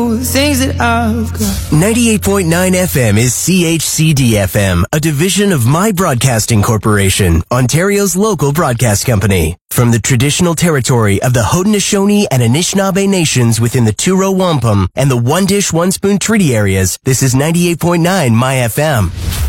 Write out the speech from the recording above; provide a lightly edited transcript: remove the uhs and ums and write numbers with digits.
Things that I've got. 98.9 FM is CHCD FM, a division of My Broadcasting Corporation, Ontario's local broadcast company. From the traditional territory of the Haudenosaunee and Anishinaabe nations within the Two-Row Wampum and the One Dish, One Spoon Treaty areas, this is 98.9 My FM.